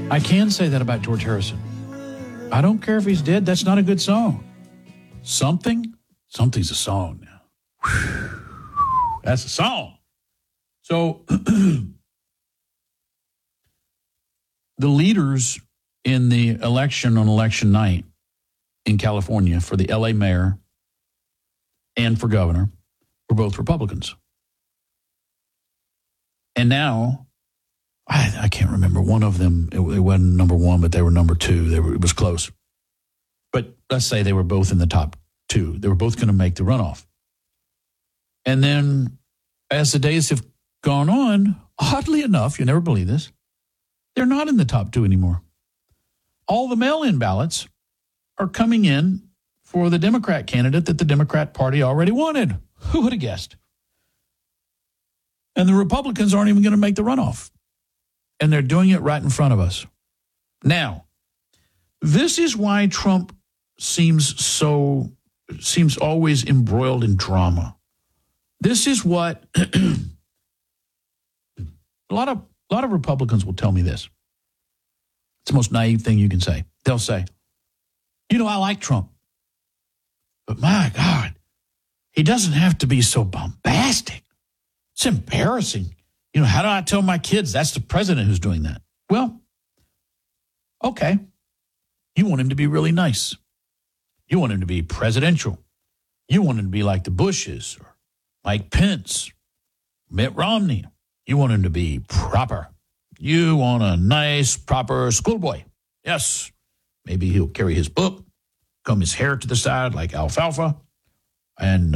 I can say that about George Harrison. I don't care if he's dead. That's not a good song. Something's a song now. Whew, that's a song. So the leaders in the election on election night in California for the LA mayor and for governor were both Republicans. And now, I can't remember, one of them, it wasn't number one, but they were number two. It was close. But let's say they were both in the top two. They were both going to make the runoff. And then as the days have gone on, oddly enough, you never believe this, they're not in the top two anymore. All the mail-in ballots are coming in for the Democrat candidate that the Democrat Party already wanted. Who would have guessed? And the Republicans aren't even going to make the runoff. And they're doing it right in front of us. Now, this is why Trump seems always embroiled in drama. This is what a lot of Republicans will tell me this. It's the most naive thing you can say. They'll say, I like Trump, but my God, he doesn't have to be so bombastic. It's embarrassing. How do I tell my kids that's the president who's doing that? Well, okay. You want him to be really nice. You want him to be presidential. You want him to be like the Bushes or Mike Pence, Mitt Romney. You want him to be proper. You want a nice, proper schoolboy. Yes. Maybe he'll carry his book, comb his hair to the side like alfalfa, and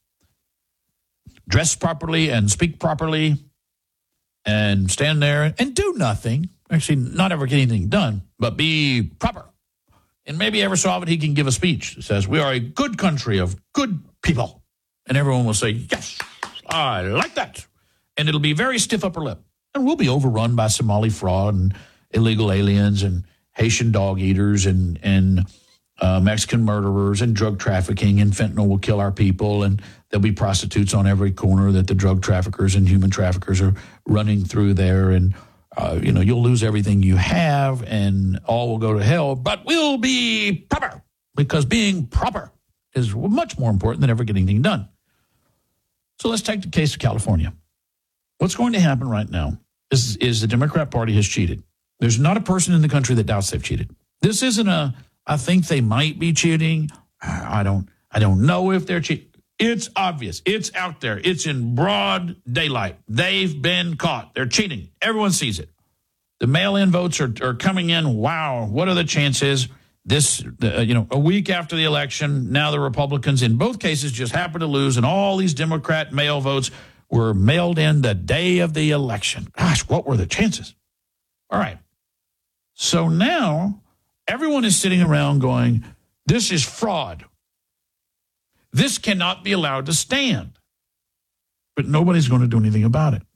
dress properly and speak properly and stand there and do nothing. Actually, not ever get anything done, but be proper. And maybe ever so often he can give a speech that says, we are a good country of good people. And everyone will say, yes, I like that. And it'll be very stiff upper lip. And we'll be overrun by Somali fraud and illegal aliens and Haitian dog eaters and Mexican murderers and drug trafficking, and fentanyl will kill our people, and there'll be prostitutes on every corner that the drug traffickers and human traffickers are running through there, and you'll lose everything you have, and all will go to hell, but we'll be proper, because being proper is much more important than ever getting anything done. So let's take the case of California. What's going to happen right now is the Democrat Party has cheated. There's not a person in the country that doubts they've cheated. This isn't I think they might be cheating. I don't know if they're cheating. It's obvious. It's out there. It's in broad daylight. They've been caught. They're cheating. Everyone sees it. The mail-in votes are coming in. Wow. What are the chances? A week after the election, now the Republicans in both cases just happen to lose, and all these Democrat mail votes were mailed in the day of the election. Gosh, what were the chances? All right. So now everyone is sitting around going, this is fraud. This cannot be allowed to stand. But nobody's going to do anything about it.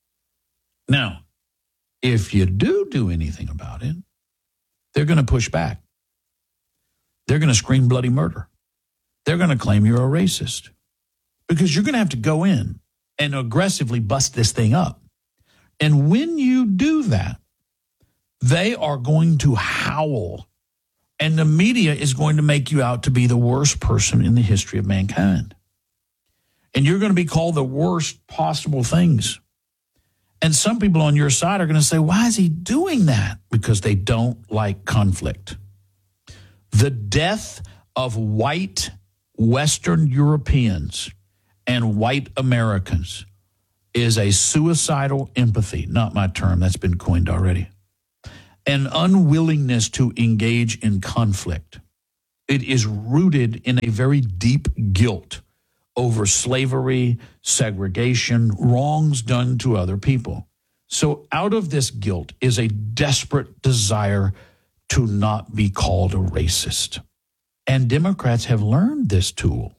Now, if you do anything about it, they're going to push back. They're going to scream bloody murder. They're going to claim you're a racist. Because you're going to have to go in and aggressively bust this thing up. And when you do that, they are going to howl. And the media is going to make you out to be the worst person in the history of mankind. And you're going to be called the worst possible things. And some people on your side are going to say, why is he doing that? Because they don't like conflict. The death of white Western Europeans and white Americans is a suicidal empathy. Not my term. That's been coined already. An unwillingness to engage in conflict. It is rooted in a very deep guilt over slavery, segregation, wrongs done to other people. So out of this guilt is a desperate desire to not be called a racist. And Democrats have learned this tool.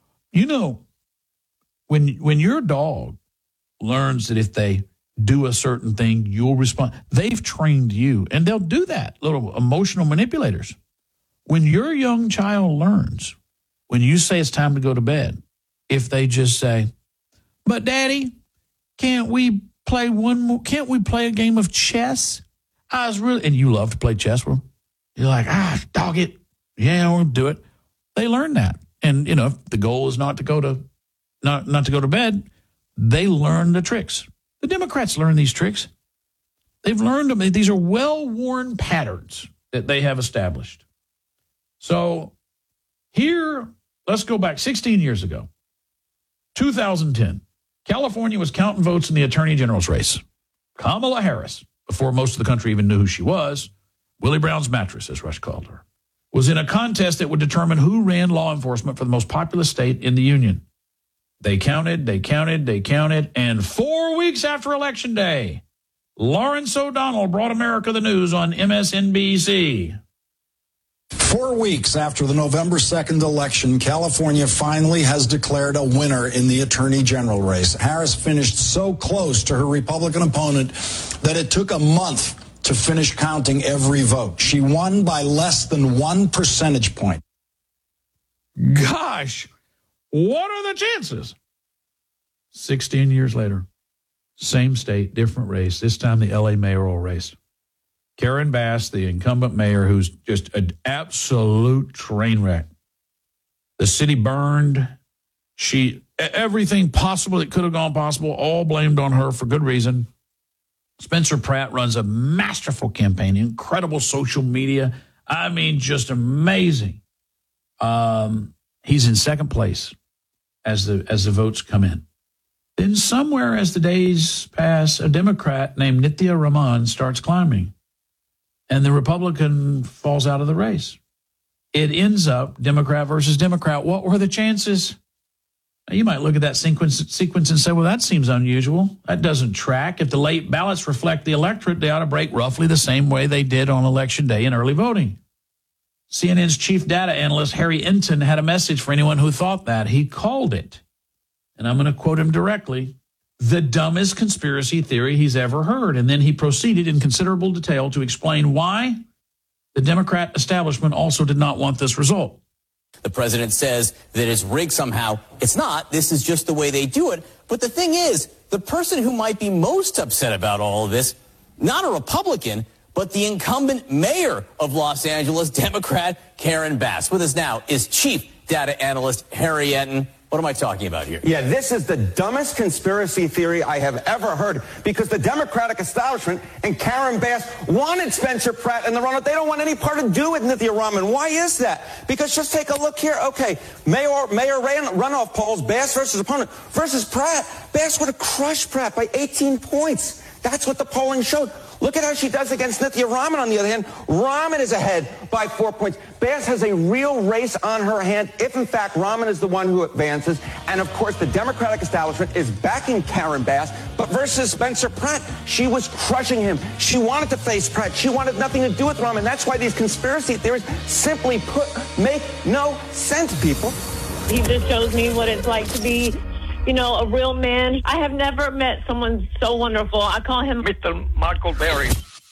When your dog learns that if they do a certain thing, you'll respond. They've trained you, and they'll do that, little emotional manipulators. When your young child learns, when you say it's time to go to bed, if they just say, but Daddy, can't we play a game of chess? And you love to play chess with them. You're like, dog it. Yeah, I won't do it. They learn that. And, if the goal is not to go to bed, they learn the tricks. The Democrats learn these tricks. They've learned them. These are well-worn patterns that they have established. So here, let's go back 16 years ago, 2010. California was counting votes in the attorney general's race. Kamala Harris, before most of the country even knew who she was, Willie Brown's mattress, as Rush called her, was in a contest that would determine who ran law enforcement for the most populous state in the union. They counted, and 4 weeks after Election Day, Lawrence O'Donnell brought America the news on MSNBC. 4 weeks after the November 2nd election, California finally has declared a winner in the attorney general race. Harris finished so close to her Republican opponent that it took a month to finish counting every vote. She won by less than 1 percentage point. Gosh, what are the chances? 16 years later, same state, different race, this time the L.A. mayoral race. Karen Bass, the incumbent mayor, who's just an absolute train wreck. The city burned. Everything possible that could have gone possible, all blamed on her for good reason. Spencer Pratt runs a masterful campaign, incredible social media. I mean, just amazing. He's in second place as the votes come in. Then somewhere as the days pass, a Democrat named Nithya Raman starts climbing, and the Republican falls out of the race. It ends up Democrat versus Democrat. What were the chances? Now, you might look at that sequence and say, well, that seems unusual. That doesn't track. If the late ballots reflect the electorate, they ought to break roughly the same way they did on Election Day in early voting. CNN's chief data analyst, Harry Enton, had a message for anyone who thought that. He called it, and I'm going to quote him directly, the dumbest conspiracy theory he's ever heard. And then he proceeded in considerable detail to explain why the Democrat establishment also did not want this result. The president says that it's rigged somehow. It's not. This is just the way they do it. But the thing is, the person who might be most upset about all of this, not a Republican, but the incumbent mayor of Los Angeles, Democrat Karen Bass. With us now is chief data analyst Harry Enton. What am I talking about here? Yeah, this is the dumbest conspiracy theory I have ever heard, because the Democratic establishment and Karen Bass wanted Spencer Pratt in the runoff. They don't want any part to do with Nithya Raman. Why is that? Because just take a look here. Okay, mayor runoff polls, Bass versus opponent versus Pratt. Bass would have crushed Pratt by 18 points. That's what the polling showed. Look at how she does against Nithya Raman, on the other hand. Raman is ahead by 4 points. Bass has a real race on her hand if, in fact, Raman is the one who advances. And, of course, the Democratic establishment is backing Karen Bass. But versus Spencer Pratt, she was crushing him. She wanted to face Pratt. She wanted nothing to do with Raman. That's why these conspiracy theories simply make no sense, people. He just shows me what it's like to be, a real man. I have never met someone so wonderful. I call him Mr. Michael Berry.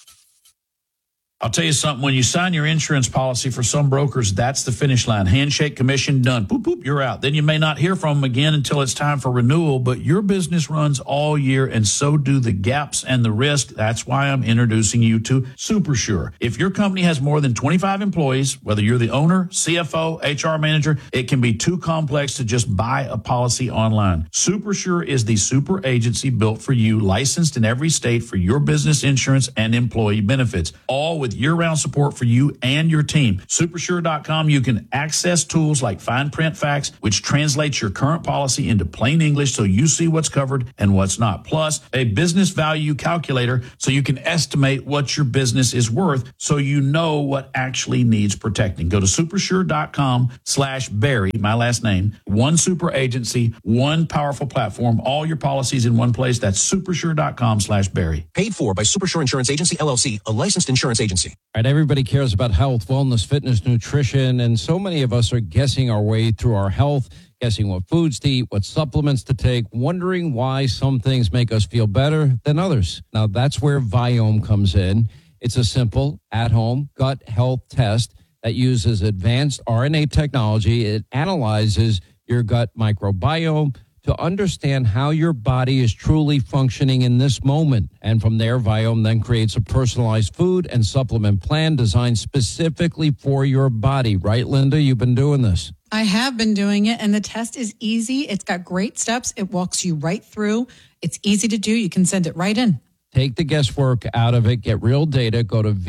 I'll tell you something. When you sign your insurance policy for some brokers, that's the finish line. Handshake, commission, done. Boop, boop, you're out. Then you may not hear from them again until it's time for renewal, but your business runs all year, and so do the gaps and the risk. That's why I'm introducing you to SuperSure. If your company has more than 25 employees, whether you're the owner, CFO, HR manager, it can be too complex to just buy a policy online. SuperSure is the super agency built for you, licensed in every state for your business insurance and employee benefits, all with year-round support for you and your team. Supersure.com, you can access tools like Fine Print Facts, which translates your current policy into plain English so you see what's covered and what's not. Plus, a business value calculator so you can estimate what your business is worth so you know what actually needs protecting. Go to supersure.com/Barry, my last name. One super agency, one powerful platform, all your policies in one place. That's supersure.com/Barry. Paid for by Supersure Insurance Agency, LLC, a licensed insurance agency. All right, everybody cares about health, wellness, fitness, nutrition, and so many of us are guessing our way through our health, guessing what foods to eat, what supplements to take, wondering why some things make us feel better than others. Now, that's where Viome comes in. It's a simple, at-home gut health test that uses advanced RNA technology. It analyzes your gut microbiome, to understand how your body is truly functioning in this moment. And from there, Viome then creates a personalized food and supplement plan designed specifically for your body. Right, Linda? You've been doing this. I have been doing it, and the test is easy. It's got great steps. It walks you right through. It's easy to do. You can send it right in. Take the guesswork out of it. Get real data. Go to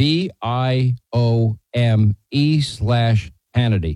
VIOME/Hannity.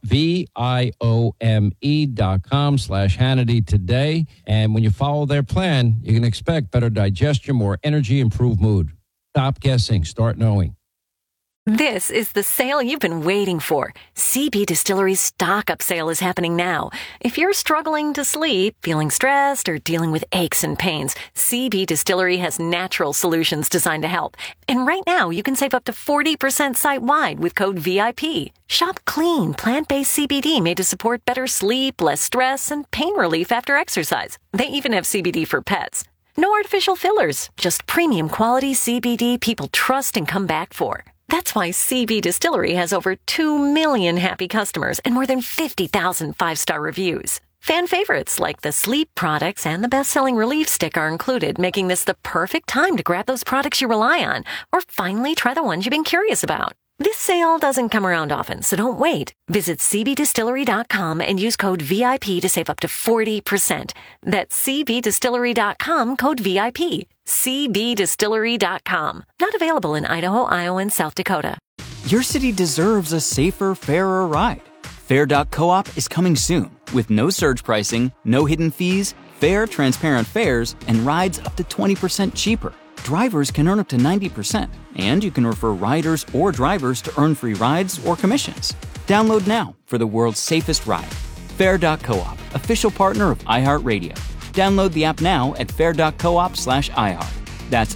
VIOME.com/Hannity today. And when you follow their plan, you can expect better digestion, more energy, improved mood. Stop guessing. Start knowing. This is the sale you've been waiting for. CB Distillery's stock-up sale is happening now. If you're struggling to sleep, feeling stressed, or dealing with aches and pains, CB Distillery has natural solutions designed to help. And right now, you can save up to 40% site-wide with code VIP. Shop clean, plant-based CBD made to support better sleep, less stress, and pain relief after exercise. They even have CBD for pets. No artificial fillers, just premium quality CBD people trust and come back for. That's why CB Distillery has over 2 million happy customers and more than 50,000 five-star reviews. Fan favorites like the sleep products and the best-selling Relief Stick are included, making this the perfect time to grab those products you rely on or finally try the ones you've been curious about. This sale doesn't come around often, so don't wait. Visit cbdistillery.com and use code VIP to save up to 40%. That's cbdistillery.com, code VIP. cbdistillery.com. Not available in Idaho, Iowa, and South Dakota. Your city deserves a safer, fairer ride. Fair.coop is coming soon with no surge pricing, no hidden fees, fair, transparent fares, and rides up to 20% cheaper. Drivers can earn up to 90%, and you can refer riders or drivers to earn free rides or commissions. Download now for the world's safest ride. Fair.coop, official partner of iHeartRadio. Download the app now at fair.coop/iHeart. That's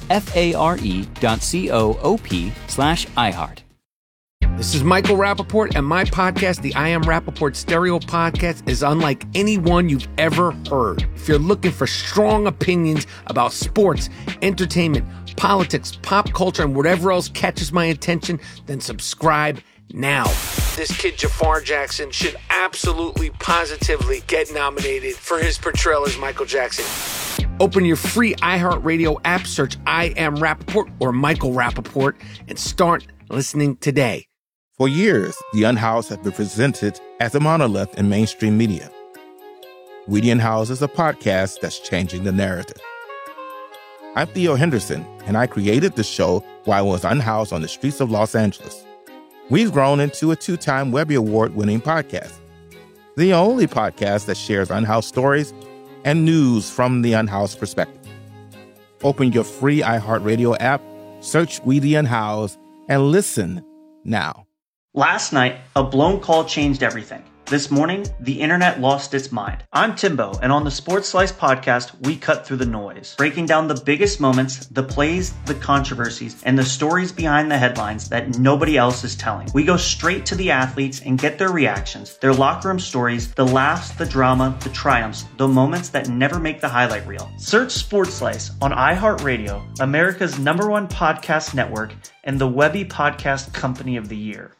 FARE.coop/iHeart. This is Michael Rappaport, and my podcast, the I Am Rappaport Stereo Podcast, is unlike any one you've ever heard. If you're looking for strong opinions about sports, entertainment, politics, pop culture, and whatever else catches my attention, then subscribe now. This kid, Jafar Jackson, should absolutely, positively get nominated for his portrayal as Michael Jackson. Open your free iHeartRadio app, search I Am Rappaport or Michael Rappaport, and start listening today. For years, The Unhoused has been presented as a monolith in mainstream media. We The Unhoused is a podcast that's changing the narrative. I'm Theo Henderson, and I created the show while I was unhoused on the streets of Los Angeles. We've grown into a 2-time Webby Award-winning podcast, the only podcast that shares unhoused stories and news from the unhoused perspective. Open your free iHeartRadio app, search We The Unhoused, and listen now. Last night, a blown call changed everything. This morning, the internet lost its mind. I'm Timbo, and on the Sports Slice podcast, we cut through the noise, breaking down the biggest moments, the plays, the controversies, and the stories behind the headlines that nobody else is telling. We go straight to the athletes and get their reactions, their locker room stories, the laughs, the drama, the triumphs, the moments that never make the highlight reel. Search Sports Slice on iHeartRadio, America's #1 podcast network, and the Webby Podcast Company of the Year.